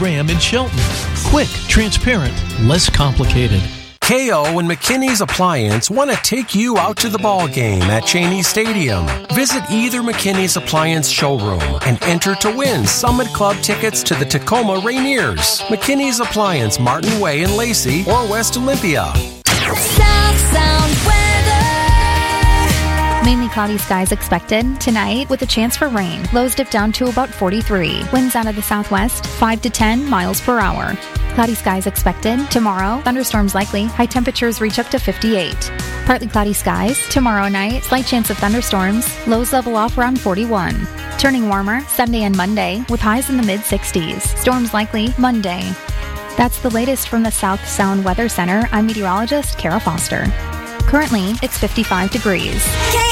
Graham in Shelton. Quick, transparent, less complicated. KO and McKinney's Appliance want to take you out to the ball game at Cheney Stadium. Visit either McKinney's Appliance showroom and enter to win Summit Club tickets to the Tacoma Rainiers, McKinney's Appliance, Martin Way in Lacey, or West Olympia. South Sound weather. Mainly cloudy skies expected tonight with a chance for rain. Lows dip down to about 43. Winds out of the southwest 5 to 10 miles per hour. Cloudy skies expected tomorrow. Thunderstorms likely. High temperatures reach up to 58. Partly cloudy skies tomorrow night. Slight chance of thunderstorms. Lows level off around 41. Turning warmer Sunday and Monday with highs in the mid-60s. Storms likely Monday. That's the latest from the South Sound Weather Center. I'm meteorologist Kara Foster. Currently, it's 55 degrees.